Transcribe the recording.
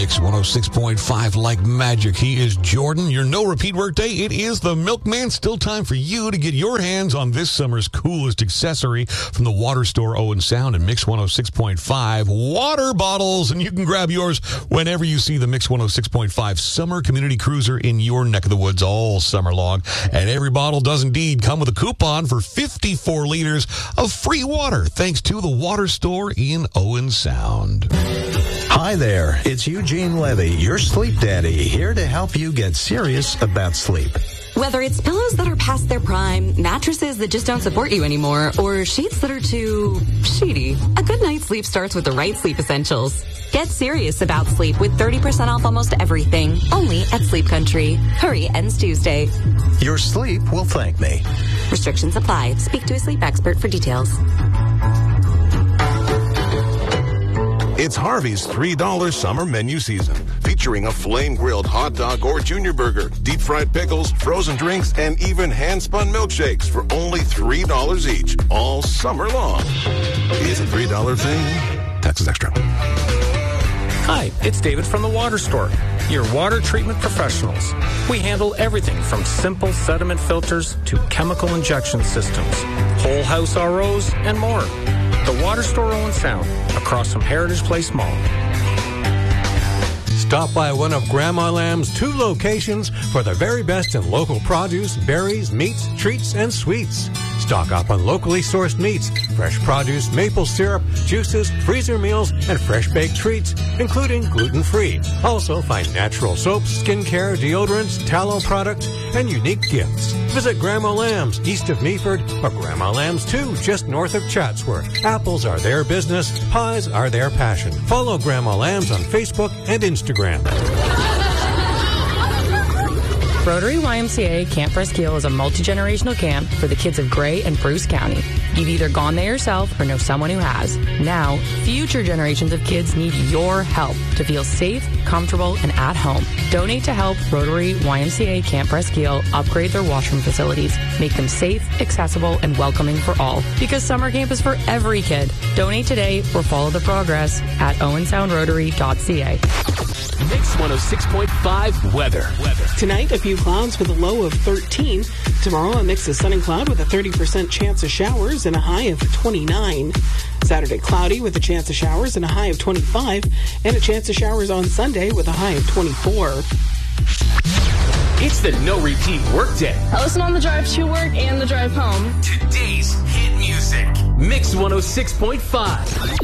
Mix 106.5 like magic. He is Jordan. Your no repeat workday. It is the Milkman. Still time for you to get your hands on this summer's coolest accessory from the Water Store Owen Sound and Mix 106.5 water bottles. And you can grab yours whenever you see the Mix 106.5 Summer Community Cruiser in your neck of the woods all summer long. And every bottle does indeed come with a coupon for 54 liters of free water, thanks to the Water Store in Owen Sound. Hi there, it's Eugene Levy, your sleep daddy, here to help you get serious about sleep. Whether it's pillows that are past their prime, mattresses that just don't support you anymore, or sheets that are too sheety, a good night's sleep starts with the right sleep essentials. Get serious about sleep with 30% off almost everything, only at Sleep Country. Hurry, ends Tuesday. Your sleep will thank me. Restrictions apply. Speak to a sleep expert for details. It's Harvey's $3 summer menu season, featuring a flame-grilled hot dog or junior burger, deep-fried pickles, frozen drinks, and even hand-spun milkshakes for only $3 each, all summer long. It's a $3 thing. Taxes extra. Hi, it's David from the Water Store, your water treatment professionals. We handle everything from simple sediment filters to chemical injection systems, whole house ROs, and more. The Water Store Owen Sound, across from Heritage Place Mall. Stop by one of Grandma Lamb's 2 locations for the very best in local produce, berries, meats, treats, and sweets. Stock up on locally sourced meats, fresh produce, maple syrup, juices, freezer meals, and fresh baked treats, including gluten-free. Also find natural soaps, skincare, deodorants, tallow products, and unique gifts. Visit Grandma Lamb's east of Meaford or Grandma Lamb's 2 just north of Chatsworth. Apples are their business. Pies are their passion. Follow Grandma Lamb's on Facebook and Instagram. Rotary YMCA Camp Presqu'île is a multi-generational camp for the kids of Gray and Bruce County. You've either gone there yourself or know someone who has. Now, future generations of kids need your help to feel safe, comfortable, and at home. Donate to help Rotary YMCA Camp Presqu'île upgrade their washroom facilities, make them safe, accessible, and welcoming for all. Because summer camp is for every kid. Donate today or follow the progress at owensoundrotary.ca. Mix 106.5 weather. Tonight, a few clouds with a low of 13. Tomorrow, a mix of sun and cloud with a 30% chance of showers and a high of 29. Saturday, cloudy with a chance of showers and a high of 25. And a chance of showers on Sunday with a high of 24. It's the no repeat workday. I listen on the drive to work and the drive home. Today's hit music. Mix 106.5.